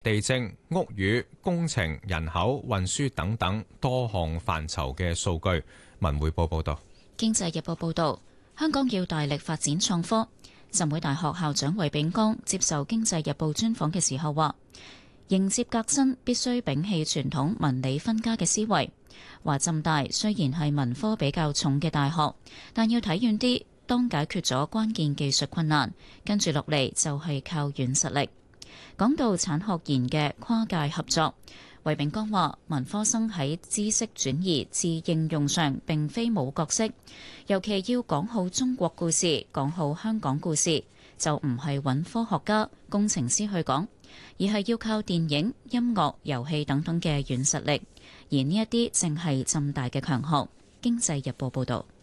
地政、屋宇、工程、人口、運輸等等多項範疇嘅數據。文匯報報道。 經濟日報報道，香港要大力發展創科。浸會大學校長衛炳江接受經濟日報專訪嘅時候話，迎接革新必須摒棄傳統文理分家嘅思維。話浸大雖然係文科比較重嘅大學，但要睇遠啲，當解決咗關鍵技術困難，跟住落嚟就係靠軟實力。講到產學研嘅跨界合作，衛炳江話：文科生喺知識轉移至應用上並非冇角色，尤其要講好中國故事、講好香港故事，就唔係揾科學家、工程師去講，而係要靠電影、音樂、遊戲等等嘅軟實力。而呢一啲正係浸大嘅強項。經濟日報報導。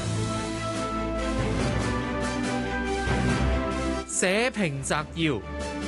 社評摘要。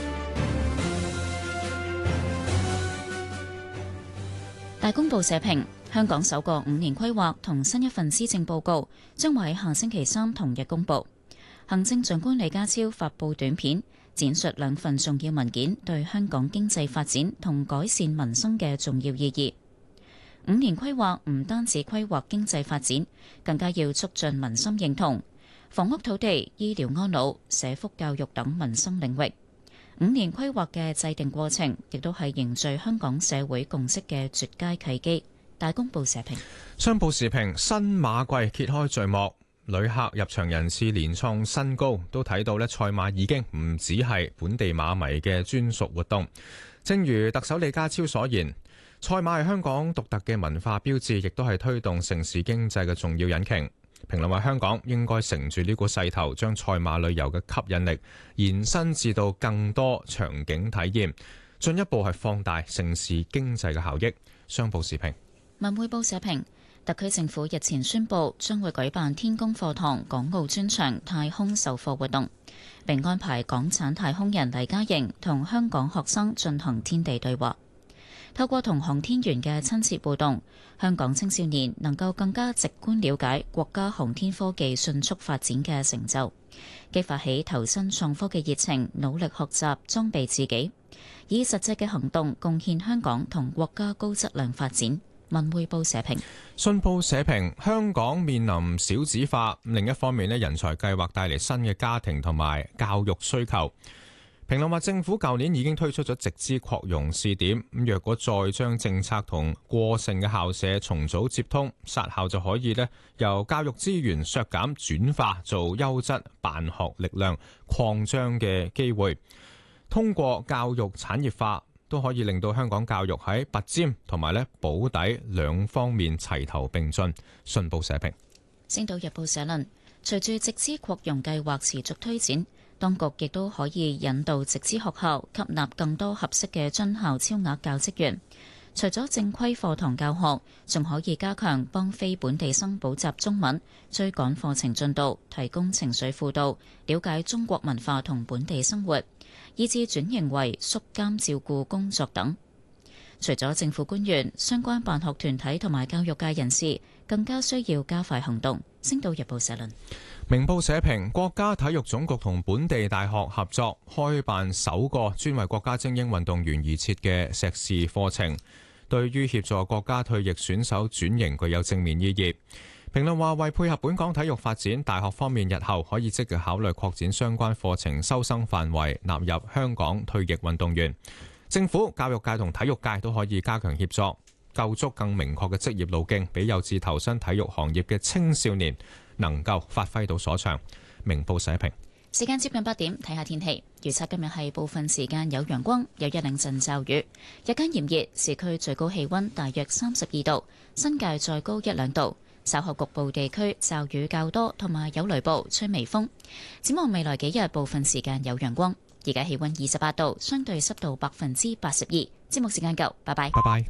大公報社評：香港首個5年規劃同新一份施政報告將會喺下星期三同日公佈。行政長官李家超發布短片，闡述2份重要文件對香港經濟發展同改善民生嘅重要意義。5年規劃唔單止規劃經濟發展，更加要促進民心認同，房屋、土地、醫療、安老、社福、教育等民生領域。5年規劃嘅制定過程，亦都係凝聚香港社會共識嘅絕佳契機。大公報社評。 商報時評：新馬季揭開序幕，旅客入場人次連創新高，都睇到賽馬已經唔只係本地馬迷嘅專屬活動。正如特首李家超所言，賽馬係香港獨特嘅文化標誌，亦都係推動城市經濟嘅重要引擎。評論話香港應該乘住呢股勢頭，將賽馬旅遊嘅吸引力延伸至到更多場景體驗，進一步係放大城市經濟嘅效益。商報時評。 文匯報社評：特區政府日前宣布將會舉辦天宮課堂港澳專場太空授課活動，並安排港產太空人黎嘉瑩同香港學生進行天地對話。透過同航天員嘅親切互動，香港青少年能夠更加直觀了解國家航天科技迅速發展嘅成就，激發起投身創科嘅熱情，努力學習裝備自己，以實際嘅行動貢獻香港同國家高質量發展。文匯報社評。 信報社評：香港面臨少子化，另一方面人才計劃帶嚟新嘅家庭同埋教育需求。評論話政府舊年已經推出咗直資擴容試點，咁若果再將政策同過剩嘅校舍重組接通，殺校就可以由教育資源削減轉化做優質辦學力量擴張嘅機會。通過教育產業化，都可以令到香港教育喺拔尖同埋保底兩方面齊頭並進。信報社評。 星島日報社論：隨住直資擴容計劃持續推展，當局亦都可以引導直資學校吸納更多合適嘅津校超額教職員。除咗正規課堂教學，仲可以加強幫非本地生補習中文，追趕課程進度，提供情緒輔導，了解中國文化同本地生活，以至轉型為宿監照顧工作等。除咗政府官員，相關辦學團體同埋教育界人士更加需要加快行動。星島日報社論。 明報社評：國家體育總局同本地大學合作開辦首個專為國家精英運動員而設嘅碩士課程，對於協助國家退役選手轉型具有正面意義。評論話，為配合本港體育發展，大學方面日後可以積極考慮擴展相關課程收生範圍，納入香港退役運動員。政府、教育界同體育界都可以加強協作，構築更明確嘅職業路徑，俾有志投身體育行業嘅青少年能夠發揮到所長。明報社評。 時間接近8點，睇下天氣預測。今日係部分時間有陽光，有一兩陣驟雨，日間炎熱，市區最高氣溫大約32度，新界再高1-2度。稍後局部地區驟雨較多，同埋有雷暴，吹微風。展望未來幾日，部分時間有陽光。而家氣溫28度，相對濕度82%。節目時間夠，拜拜。 拜拜。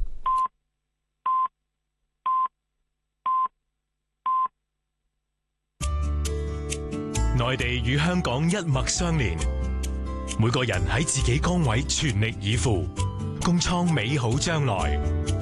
內地與香港一脈相連，每個人喺自己崗位全力以赴，共創美好將來。